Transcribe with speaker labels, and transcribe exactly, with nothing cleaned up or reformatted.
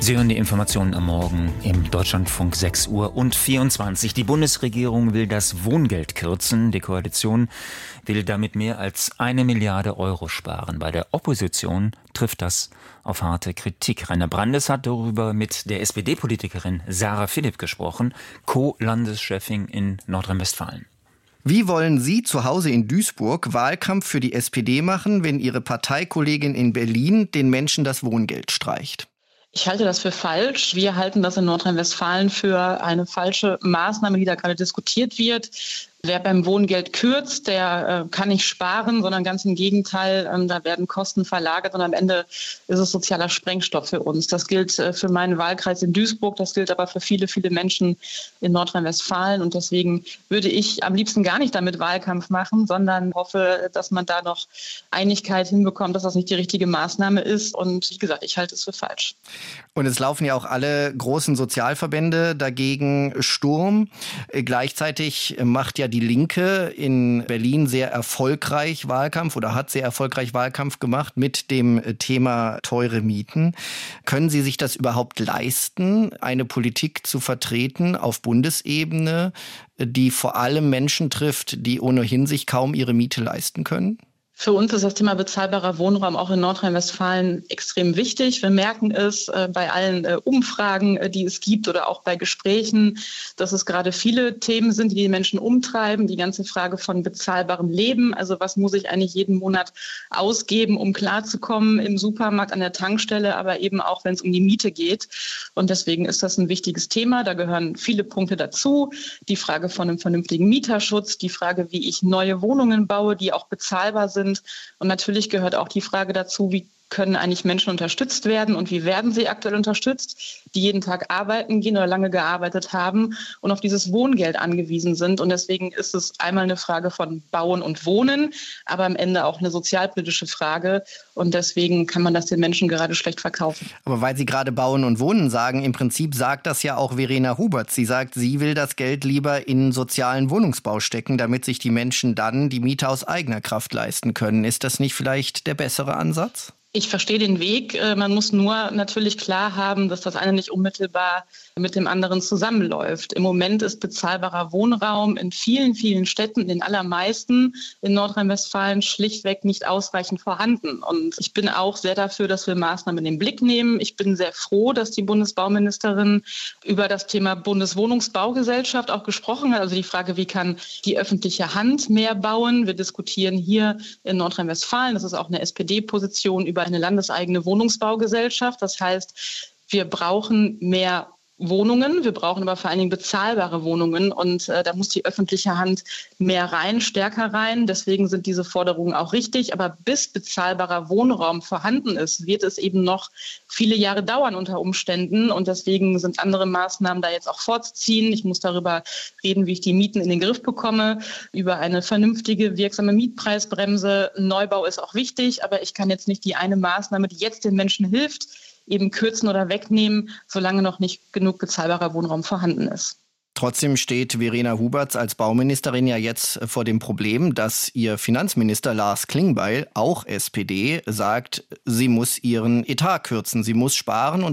Speaker 1: Sie hören die Informationen am Morgen im Deutschlandfunk sechs Uhr und vierundzwanzig. Die Bundesregierung will das Wohngeld kürzen. Die Koalition will damit mehr als eine Milliarde Euro sparen. Bei der Opposition trifft das auf harte Kritik. Rainer Brandes hat darüber mit der S P D-Politikerin Sarah Philipp gesprochen, Co-Landeschefin in Nordrhein-Westfalen.
Speaker 2: Wie wollen Sie zu Hause in Duisburg Wahlkampf für die S P D machen, wenn Ihre Parteikollegin in Berlin den Menschen das Wohngeld streicht?
Speaker 3: Ich halte das für falsch. Wir halten das in Nordrhein-Westfalen für eine falsche Maßnahme, die da gerade diskutiert wird. Wer beim Wohngeld kürzt, der äh, kann nicht sparen, sondern ganz im Gegenteil, ähm, da werden Kosten verlagert und am Ende ist es sozialer Sprengstoff für uns. Das gilt äh, für meinen Wahlkreis in Duisburg, das gilt aber für viele, viele Menschen in Nordrhein-Westfalen und deswegen würde ich am liebsten gar nicht damit Wahlkampf machen, sondern hoffe, dass man da noch Einigkeit hinbekommt, dass das nicht die richtige Maßnahme ist und wie gesagt, ich halte es für falsch.
Speaker 2: Und es laufen ja auch alle großen Sozialverbände dagegen Sturm. Gleichzeitig macht ja die Linke in Berlin sehr erfolgreich Wahlkampf oder hat sehr erfolgreich Wahlkampf gemacht mit dem Thema teure Mieten. Können Sie sich das überhaupt leisten, eine Politik zu vertreten auf Bundesebene, die vor allem Menschen trifft, die ohnehin sich kaum ihre Miete leisten können?
Speaker 3: Für uns ist das Thema bezahlbarer Wohnraum auch in Nordrhein-Westfalen extrem wichtig. Wir merken es äh, bei allen äh, Umfragen, äh, die es gibt oder auch bei Gesprächen, dass es gerade viele Themen sind, die die Menschen umtreiben. Die ganze Frage von bezahlbarem Leben. Also was muss ich eigentlich jeden Monat ausgeben, um klarzukommen im Supermarkt, an der Tankstelle, aber eben auch, wenn es um die Miete geht. Und deswegen ist das ein wichtiges Thema. Da gehören viele Punkte dazu. Die Frage von einem vernünftigen Mieterschutz, die Frage, wie ich neue Wohnungen baue, die auch bezahlbar sind. Und natürlich gehört auch die Frage dazu, wie können eigentlich Menschen unterstützt werden und wie werden sie aktuell unterstützt, die jeden Tag arbeiten gehen oder lange gearbeitet haben und auf dieses Wohngeld angewiesen sind. Und deswegen ist es einmal eine Frage von Bauen und Wohnen, aber am Ende auch eine sozialpolitische Frage. Und deswegen kann man das den Menschen gerade schlecht verkaufen.
Speaker 2: Aber weil Sie gerade Bauen und Wohnen sagen, im Prinzip sagt das ja auch Verena Huberts. Sie sagt, sie will das Geld lieber in sozialen Wohnungsbau stecken, damit sich die Menschen dann die Miete aus eigener Kraft leisten können. Ist das nicht vielleicht der bessere Ansatz?
Speaker 3: Ich verstehe den Weg. Man muss nur natürlich klar haben, dass das eine nicht unmittelbar mit dem anderen zusammenläuft. Im Moment ist bezahlbarer Wohnraum in vielen, vielen Städten, in den allermeisten in Nordrhein-Westfalen schlichtweg nicht ausreichend vorhanden. Und ich bin auch sehr dafür, dass wir Maßnahmen in den Blick nehmen. Ich bin sehr froh, dass die Bundesbauministerin über das Thema Bundeswohnungsbaugesellschaft auch gesprochen hat. Also die Frage, wie kann die öffentliche Hand mehr bauen? Wir diskutieren hier in Nordrhein-Westfalen, das ist auch eine S P D-Position, über eine landeseigene Wohnungsbaugesellschaft. Das heißt, wir brauchen mehr Wohnungen, wir brauchen aber vor allen Dingen bezahlbare Wohnungen und äh, da muss die öffentliche Hand mehr rein, stärker rein. Deswegen sind diese Forderungen auch richtig. Aber bis bezahlbarer Wohnraum vorhanden ist, wird es eben noch viele Jahre dauern unter Umständen und deswegen sind andere Maßnahmen da jetzt auch vorzuziehen. Ich muss darüber reden, wie ich die Mieten in den Griff bekomme, über eine vernünftige, wirksame Mietpreisbremse. Neubau ist auch wichtig, aber ich kann jetzt nicht die eine Maßnahme, die jetzt den Menschen hilft, eben kürzen oder wegnehmen, solange noch nicht genug bezahlbarer Wohnraum vorhanden ist.
Speaker 2: Trotzdem steht Verena Huberts als Bauministerin ja jetzt vor dem Problem, dass ihr Finanzminister Lars Klingbeil, auch S P D, sagt, sie muss ihren Etat kürzen, sie muss sparen und